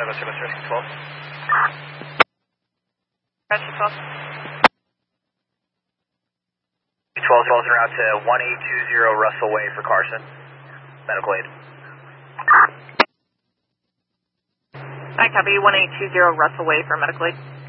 12. Rescue 12. 12's en route to 1820 Russell Way for Carson. Medical aid. I copy 1820 Russell Way for medical aid.